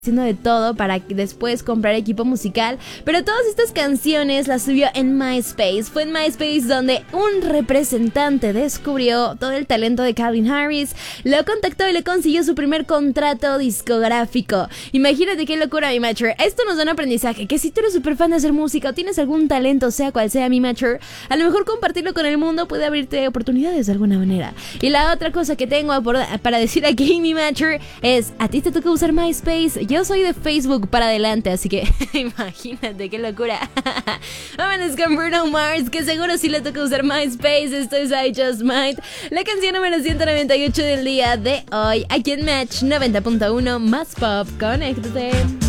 haciendo de todo para después comprar equipo musical, pero todas estas canciones las subió en MySpace. Fue en MySpace donde un representante descubrió todo el talento de Calvin Harris, lo contactó y le consiguió su primer contrato discográfico. Imagínate qué locura, mi matcher. Esto nos da un aprendizaje, que si tú eres súper fan de hacer música o tienes algún talento, sea cual sea, mi matcher, a lo mejor compartirlo con el mundo puede abrirte oportunidades de alguna manera. Y la otra cosa que tengo para decir aquí, mi matcher, es: a ti te toca usar MySpace. Yo soy de Facebook para adelante, así que imagínate qué locura. Vámonos con Bruno Mars, que seguro sí le toca usar MySpace. Esto es I Just Might, la canción número 198 del día de hoy, aquí en Match 90.1 más pop. Conéctate.